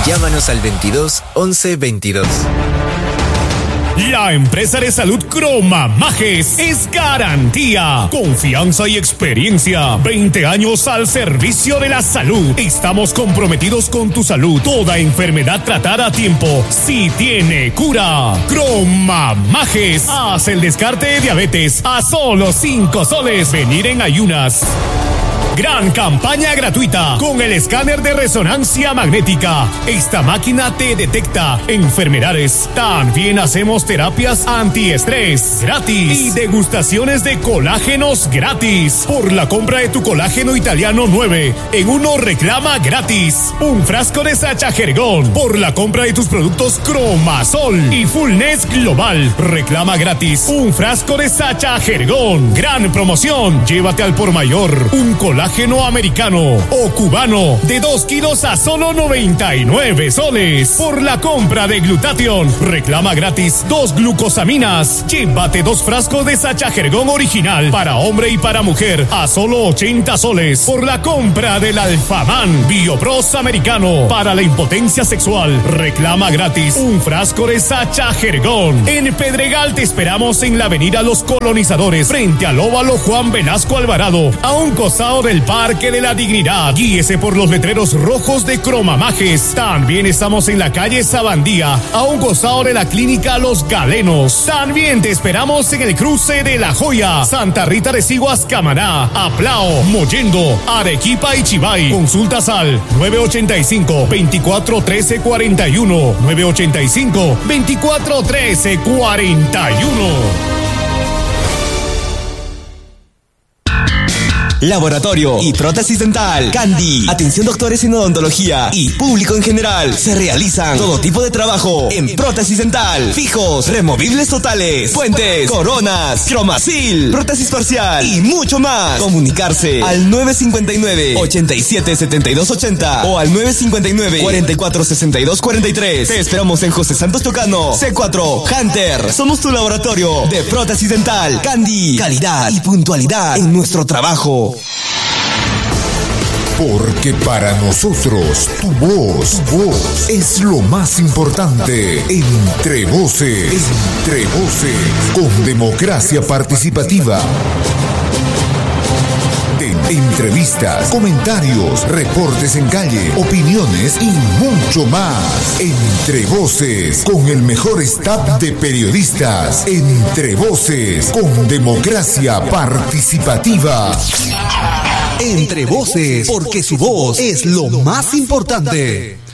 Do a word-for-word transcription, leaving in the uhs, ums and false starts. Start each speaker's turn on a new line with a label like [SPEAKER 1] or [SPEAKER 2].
[SPEAKER 1] Llámanos al veintidós once veintidós.
[SPEAKER 2] La empresa de salud Cromamajes es garantía, confianza y experiencia. veinte años al servicio de la salud. Estamos comprometidos con tu salud. Toda enfermedad tratada a tiempo si tiene cura. Cromamajes. Haz el descarte de diabetes a solo cinco soles. Venir en ayunas. Gran campaña gratuita con el escáner de resonancia magnética. Esta máquina te detecta enfermedades. También hacemos terapias antiestrés gratis y degustaciones de colágenos gratis. Por la compra de tu colágeno italiano nueve en uno reclama gratis un frasco de Sacha Gergón. Por la compra de tus productos Cromasol y Fullness Global reclama gratis un frasco de Sacha Gergón. Gran promoción. Llévate al por mayor un colágeno americano o cubano de dos kilos a solo noventa y nueve soles. Por la compra de Glutathione reclama gratis dos glucosaminas. Llévate dos frascos de Sacha Gergón original para hombre y para mujer a solo ochenta soles. Por la compra del Alfaman Biopros americano para la impotencia sexual reclama gratis un frasco de Sacha Gergón. En Pedregal te esperamos en la avenida Los Colonizadores frente al óvalo Juan Velasco Alvarado, a un costado del Parque de la Dignidad. Guíese por los letreros rojos de Cromamajes. También estamos en la calle Sabandía, a un costado de la clínica Los Galenos. También te esperamos en el cruce de La Joya, Santa Rita de Siguas, Camaná, Aplao, Mollendo, Arequipa y Chivay. Consultas al nueve ochenta y cinco, veinticuatro trece cuarenta y uno, nueve ochenta y cinco, veinticuatro trece cuarenta y uno.
[SPEAKER 3] Laboratorio y prótesis dental Candy. Atención doctores en odontología y público en general. Se realizan todo tipo de trabajo en prótesis dental. Fijos, removibles totales, puentes, coronas, Cromacil, prótesis parcial y mucho más. Comunicarse al nueve cinco nueve, ochenta y siete, setenta y dos ochenta o al nueve cinco nueve, cuarenta y cuatro, sesenta y dos cuarenta y tres. Te esperamos en José Santos Chocano, C cuatro, Hunter. Somos tu laboratorio de prótesis dental Candy. Calidad y puntualidad en nuestro trabajo.
[SPEAKER 4] Porque para nosotros tu voz, tu voz es lo más importante. Entre Voces, Entre Voces, con democracia participativa. De entrevistas, comentarios, reportes en calle, opiniones y mucho más. Entre Voces, con el mejor staff de periodistas. Entre Voces, con democracia participativa.
[SPEAKER 5] Entre Voces, porque su voz es lo más importante.